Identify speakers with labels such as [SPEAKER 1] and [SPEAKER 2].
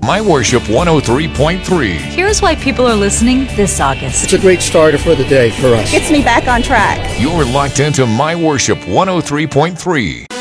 [SPEAKER 1] My Worship 103.3.
[SPEAKER 2] Here's why people are listening this August.
[SPEAKER 3] It's a great starter for the day for us.
[SPEAKER 4] Gets me back on track.
[SPEAKER 1] You're locked into My Worship 103.3.